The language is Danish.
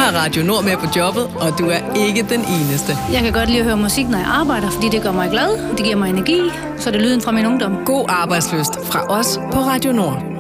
har Radio Nord med på jobbet, og du er ikke den eneste. Jeg kan godt lide at høre musik, når jeg arbejder, fordi det gør mig glad, det giver mig energi, så det er lyden fra min ungdom. God arbejdsløst fra os på Radio Nord.